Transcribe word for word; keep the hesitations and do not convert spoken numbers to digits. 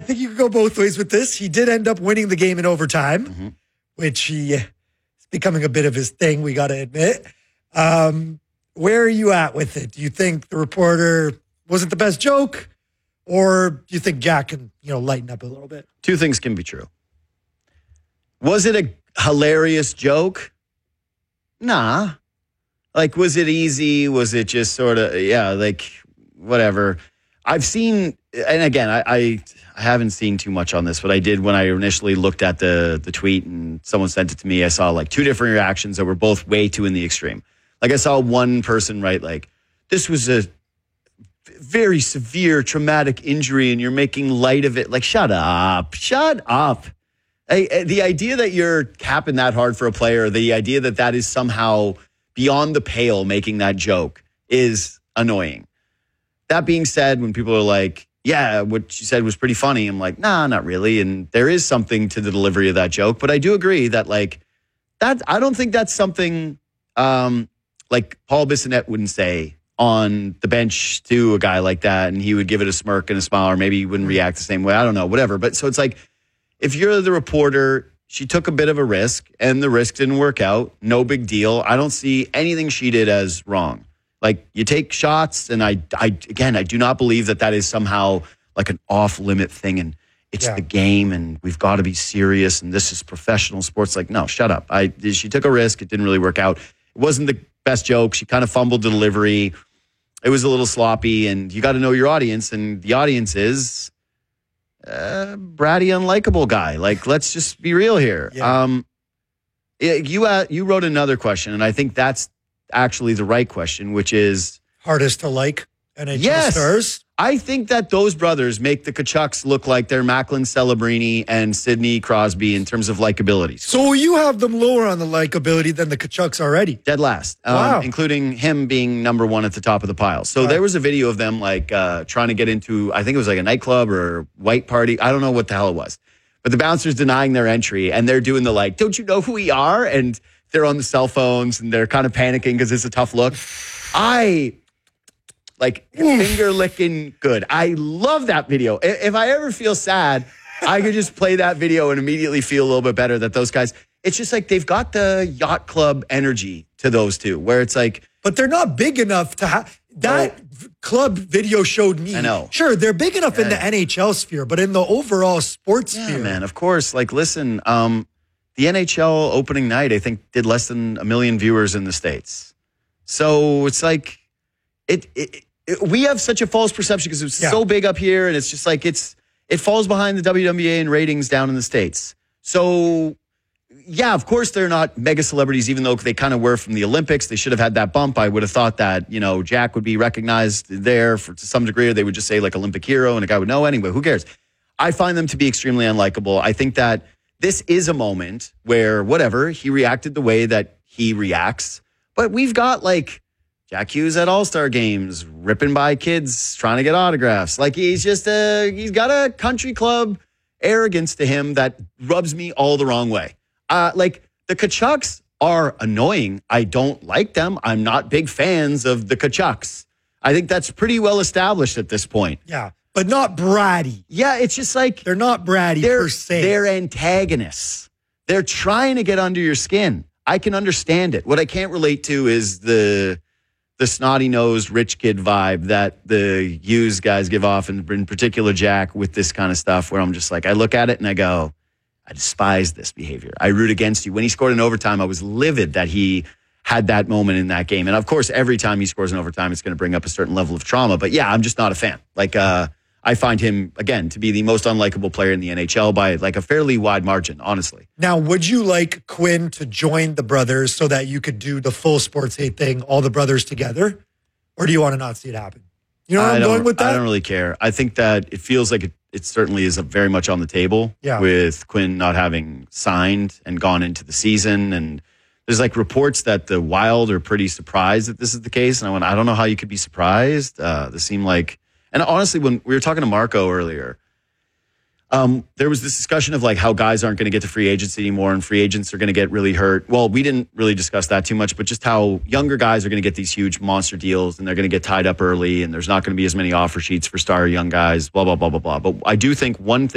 think you could go both ways with this. He did end up winning the game in overtime, mm-hmm. which he is becoming a bit of his thing, we got to admit. Um, where are you at with it? Do you think the reporter wasn't the best joke? Or do you think Jack can, you know, lighten up a little bit? Two things can be true. Was it a hilarious joke? Nah. Like, was it easy? Was it just sort of, yeah, like, whatever. I've seen, and again, I, I I haven't seen too much on this, but I did when I initially looked at the the tweet and someone sent it to me. I saw like two different reactions that were both way too in the extreme. Like I saw one person write like, this was a very severe traumatic injury and you're making light of it. Like, shut up, shut up. I, the idea that you're capping that hard for a player, the idea that that is somehow beyond the pale making that joke is annoying. That being said, when people are like, yeah, what she said was pretty funny, I'm like, nah, not really. And there is something to the delivery of that joke. But I do agree that, like, that I don't think that's something um, like Paul Bissonnette wouldn't say on the bench to a guy like that. And he would give it a smirk and a smile, or maybe he wouldn't react the same way. I don't know, whatever. But so it's like, if you're the reporter, she took a bit of a risk and the risk didn't work out. No big deal. I don't see anything she did as wrong. Like, you take shots, and I, I again, I do not believe that that is somehow like an off-limit thing, and it's yeah. the game, and we've got to be serious, and this is professional sports. Like, no, shut up. I She took a risk. It didn't really work out. It wasn't the best joke. She kind of fumbled the delivery. It was a little sloppy, and you got to know your audience, and the audience is uh, bratty, unlikable guy. Like, let's just be real here. Yeah. Um, you, uh, you wrote another question, and I think that's actually the right question, which is hardest to like N H L yes, stars. I think that those brothers make the Tkachuks look like they're Macklin Celebrini and Sidney Crosby in terms of likability. So you have them lower on the likability than the Tkachuks already. Dead last, um, wow. including him being number one at the top of the pile. So right. there was a video of them like uh, trying to get into, I think it was like a nightclub or a white party. I don't know what the hell it was. But the bouncer's denying their entry, and they're doing the like, don't you know who we are? And they're on the cell phones, and they're kind of panicking because it's a tough look. I, like, finger licking good. I love that video. If I ever feel sad, I could just play that video and immediately feel a little bit better that those guys, it's just like they've got the yacht club energy to those two, where it's like. But they're not big enough to have. That oh, club video showed me. I know. Sure, they're big enough yeah. in the N H L sphere, but in the overall sports yeah, sphere. man, of course. Like, listen, um, the N H L opening night, I think, did less than a million viewers in the States. So it's like, it. it, it we have such a false perception because it's yeah. so big up here, and it's just like, it's it falls behind the W W A in ratings down in the States. So, yeah, of course they're not mega celebrities, even though they kind of were from the Olympics. They should have had that bump. I would have thought that, you know, Jack would be recognized there for, to some degree, or they would just say like Olympic hero, and a guy would know anyway. Who cares? I find them to be extremely unlikable. I think that this is a moment where, whatever, he reacted the way that he reacts. But we've got, like, Jack Hughes at All-Star games, ripping by kids, trying to get autographs. Like, he's just a, he's got a country club arrogance to him that rubs me all the wrong way. Uh, like, the Tkachuks are annoying. I don't like them. I'm not big fans of the Tkachuks. I think that's pretty well established at this point. Yeah. But not bratty. Yeah, it's just like. They're not bratty they're, per se. They're antagonists. They're trying to get under your skin. I can understand it. What I can't relate to is the the snotty-nosed rich kid vibe that the Hughes guys give off, and in particular Jack, with this kind of stuff, where I'm just like, I look at it and I go, I despise this behavior. I root against you. When he scored in overtime, I was livid that he had that moment in that game. And of course, every time he scores in overtime, it's going to bring up a certain level of trauma. But yeah, I'm just not a fan. Like, uh, I find him, again, to be the most unlikable player in the N H L by like a fairly wide margin, honestly. Now, would you like Quinn to join the brothers so that you could do the full Sports Hate thing, all the brothers together? Or do you want to not see it happen? You know where I'm going with that? I don't really care. I think that it feels like it, it certainly is very much on the table yeah. with Quinn not having signed and gone into the season. And there's like reports that the Wild are pretty surprised that this is the case. And I went, I don't know how you could be surprised. Uh, this seemed like, and honestly, when we were talking to Marco earlier, um, there was this discussion of like how guys aren't going to get to free agency anymore and free agents are going to get really hurt. Well, we didn't really discuss that too much, but just how younger guys are going to get these huge monster deals and they're going to get tied up early and there's not going to be as many offer sheets for star young guys, blah, blah, blah, blah, blah. But I do think one thing